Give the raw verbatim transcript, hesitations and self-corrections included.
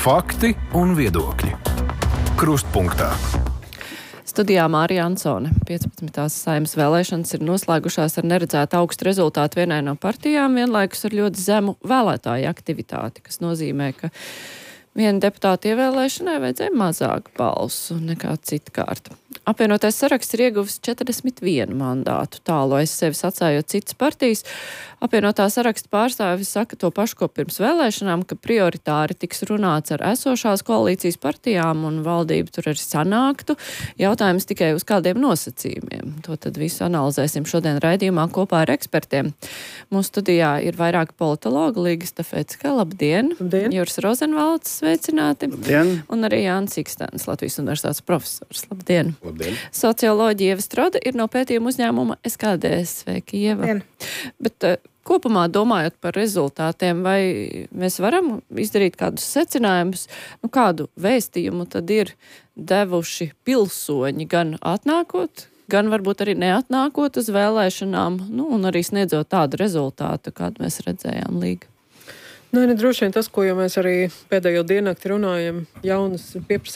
Fakti un viedokļi. Krustpunktā. Studijā Mārija Ansone. piecpadsmitās Saeimas vēlēšanas ir noslēgušās ar neredzētu augstu rezultātu vienai no partijām, vienlaikus ar ļoti zemu vēlētāju aktivitāti, kas nozīmē, ka viena deputāta ievēlēšanai vajadzēja mazāk balsu nekā citkārt. Apvienotais saraksts ir ieguvis četrdesmit vienu mandātu, tālu aiz sevis atstājot citas partijas. Apvienotā saraksta pārstāvis saka to pašu, ko pirms vēlēšanām, ka prioritāri tiks runāts ar esošās koalīcijas partijām un valdību tur arī sanāktu. Jautājums tikai uz kādiem nosacījumiem. To tad visu analizēsim šodien raidījumā kopā ar ekspertiem. Mūsu studijā ir vairāki politologi, Līga Stafecka, labdien! Labdien! Juris Rozenvalds, sveicināti! Labdien! Un arī Jānis Ikstēns, Latvijas Universitātes profesors. Labdien! Labdien! Socioloģija Ieva Strode ir no pētījuma uzņēmuma S K D S. Sveiki, Ieva! Labdien. Bet uh, kopumā domājot par rezultātiem, vai mēs varam izdarīt kādus secinājumus, nu kādu vēstījumu tad ir devuši pilsoņi gan atnākot, gan varbūt arī neatnākot uz vēlēšanām, nu un arī sniedzot tādu rezultātu, kādu mēs redzējām Līga? Nē, ne droši vien tas, ko jau mēs arī pēdējo diennakti runājam, jaunas pieprasījums